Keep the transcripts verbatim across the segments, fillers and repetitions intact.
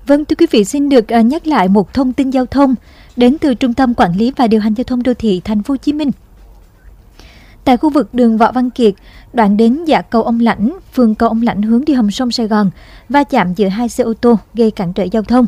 Vâng, thưa quý vị, xin được uh, nhắc lại một thông tin giao thông đến từ Trung tâm Quản lý và Điều hành Giao thông Đô thị Thành phố Hồ Chí Minh. Tại khu vực đường Võ Văn Kiệt, đoạn đến dạ cầu Ông Lãnh, phường cầu Ông Lãnh hướng đi hầm sông Sài Gòn, va chạm giữa hai xe ô tô gây cản trở giao thông.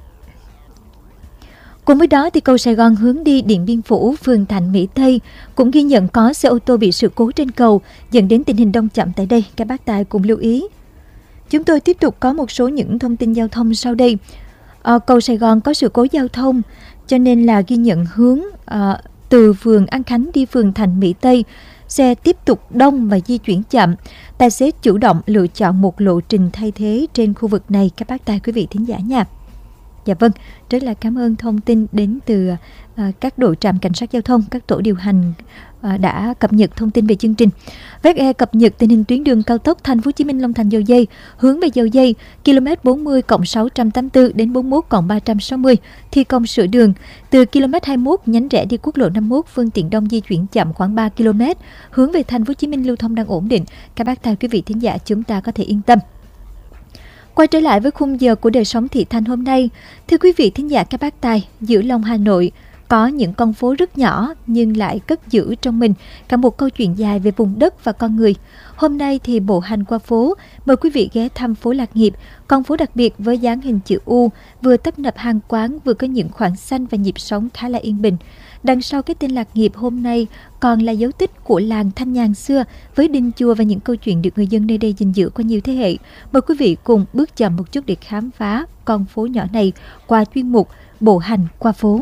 Cùng với đó, thì cầu Sài Gòn hướng đi Điện Biên Phủ, phường Thạnh Mỹ Tây cũng ghi nhận có xe ô tô bị sự cố trên cầu, dẫn đến tình hình đông chậm tại đây. Các bác tài cùng lưu ý. Chúng tôi tiếp tục có một số những thông tin giao thông sau đây. À, cầu Sài Gòn có sự cố giao thông, cho nên là ghi nhận hướng à, từ phường An Khánh đi phường Thạnh Mỹ Tây, xe tiếp tục đông và di chuyển chậm. Tài xế chủ động lựa chọn một lộ trình thay thế trên khu vực này, các bác tài quý vị thính giả nha. Dạ vâng, rất là cảm ơn thông tin đến từ à, các đội trạm cảnh sát giao thông, các tổ điều hành à, đã cập nhật thông tin về chương trình. vê e cập nhật tình hình tuyến đường cao tốc Thành phố Hồ Chí Minh Long Thành Dầu Giây hướng về Dầu Giây km bốn mươi cộng sáu trăm tám mươi tư đến bốn mươi mốt cộng ba trăm sáu mươi thi công sửa đường. Từ km hai mươi mốt nhánh rẽ đi quốc lộ năm mươi mốt, phương tiện đông di chuyển chậm khoảng ba ki lô mét, hướng về Thành phố Hồ Chí Minh lưu thông đang ổn định. Các bác tài quý vị thính giả chúng ta có thể yên tâm. Quay trở lại với khung giờ của đời sống thị thành hôm nay, thưa quý vị thính giả các bác tài, giữa lòng Hà Nội có những con phố rất nhỏ nhưng lại cất giữ trong mình cả một câu chuyện dài về vùng đất và con người. Hôm nay thì bộ hành qua phố, mời quý vị ghé thăm phố Lạc Nghiệp, con phố đặc biệt với dáng hình chữ U, vừa tấp nập hàng quán, vừa có những khoảng xanh và nhịp sống khá là yên bình. Đằng sau cái tên Lạc Nghiệp hôm nay còn là dấu tích của làng Thanh Nhàn xưa với đình chùa và những câu chuyện được người dân nơi đây gìn giữ qua nhiều thế hệ. Mời quý vị cùng bước chậm một chút để khám phá con phố nhỏ này qua chuyên mục Bộ hành qua phố.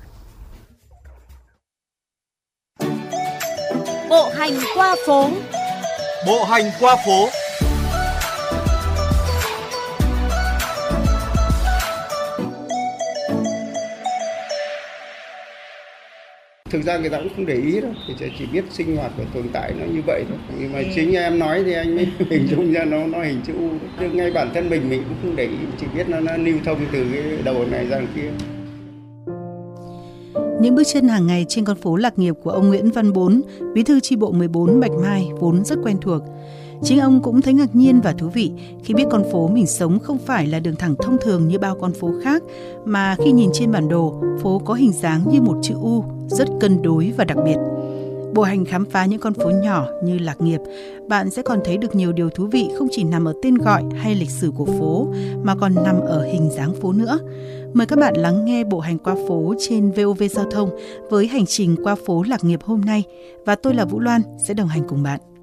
Bộ hành qua phố. Bộ hành qua phố. Thực ra người ta cũng không để ý đâu, thì chỉ biết sinh hoạt và tồn tại nó như vậy thôi. Nhưng mà chính em nói thì anh mới hình dung ra nó nó hình chữ U. Chứ ngay bản thân mình mình cũng không để ý, chỉ biết nó, nó lưu thông từ cái đầu này ra kia. Những bước chân hàng ngày trên con phố Lạc Nghiệp của ông Nguyễn Văn Bốn, bí thư chi bộ mười bốn Bạch Mai vốn rất quen thuộc. Chính ông cũng thấy ngạc nhiên và thú vị khi biết con phố mình sống không phải là đường thẳng thông thường như bao con phố khác, mà khi nhìn trên bản đồ, phố có hình dáng như một chữ U, rất cân đối và đặc biệt. Bộ hành khám phá những con phố nhỏ như Lạc Nghiệp, bạn sẽ còn thấy được nhiều điều thú vị không chỉ nằm ở tên gọi hay lịch sử của phố, mà còn nằm ở hình dáng phố nữa. Mời các bạn lắng nghe bộ hành qua phố trên vê o vê Giao thông với hành trình qua phố Lạc Nghiệp hôm nay. Và tôi là Vũ Loan sẽ đồng hành cùng bạn.